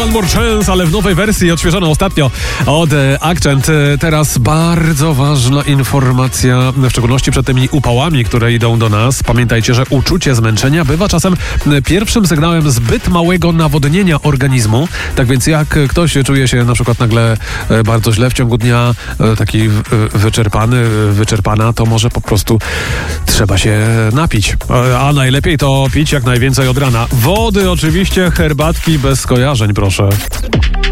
One More Chance, ale w nowej wersji, odświeżono ostatnio od Accent. Teraz bardzo ważna informacja, w szczególności przed tymi upałami, które idą do nas. Pamiętajcie, że uczucie zmęczenia bywa czasem pierwszym sygnałem zbyt małego nawodnienia organizmu. Tak więc jak ktoś czuje się na przykład nagle bardzo źle w ciągu dnia, taki wyczerpana, to może po prostu trzeba się napić. A najlepiej to pić jak najwięcej od rana. Wody oczywiście, herbatki bez skojarzeń, proszę.